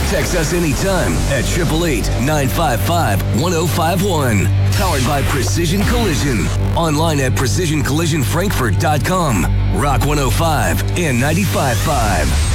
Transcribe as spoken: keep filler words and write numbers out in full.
Text us anytime at eight eight eight, nine five five, one oh five one. Powered by Precision Collision. Online at precision collision frankfurt dot com. Rock one oh five and ninety-five point five.